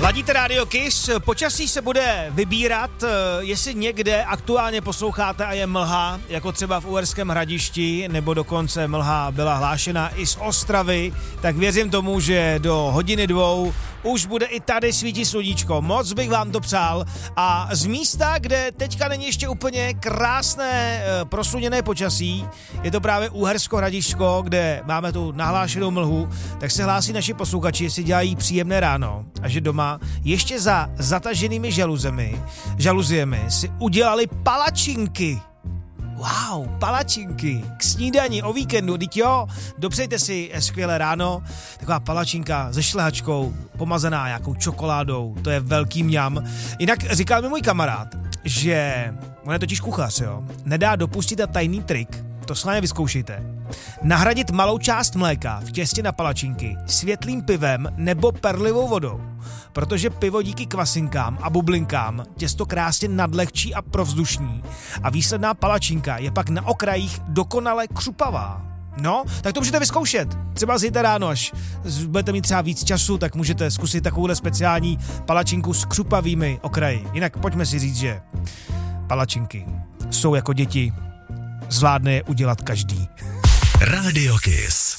Ladíte Radio Kiss, počasí se bude vybírat, jestli někde aktuálně posloucháte a je mlha, jako třeba v Uherském Hradišti, nebo dokonce mlha byla hlášena i z Ostravy, tak věřím tomu, že do hodiny 2 už bude i tady svítit sluníčko. Moc bych vám to přál. A z místa, kde teďka není ještě úplně krásné prosluněné počasí, je to právě Uhersko Hradišťko, kde máme tu nahlášenou mlhu, tak se hlásí naši posluchači, jestli dělají příjemné ráno a že doma ještě za zataženými žaluziemi si udělali palačinky. Wow, palačinky k snídani o víkendu, vždyť jo, dopřejte si skvělé ráno, taková palačinka se šlehačkou, pomazaná nějakou čokoládou, to je velký mňam. Jinak říkal mi můj kamarád, že on je totiž kuchař, jo, nedá dopustit a tajný trik, to s námi vyzkoušejte. Nahradit malou část mléka v těstě na palačinky světlým pivem nebo perlivou vodou, protože pivo díky kvasinkám a bublinkám těsto krásně nadlehčí a provzdušní a výsledná palačinka je pak na okrajích dokonale křupavá. No, tak to můžete vyzkoušet. Třeba zítra ráno, až budete mít třeba víc času, tak můžete zkusit takovouhle speciální palačinku s křupavými okraji. Jinak pojďme si říct, že palačinky jsou jako děti, zvládne je udělat každý. Radio Kiss.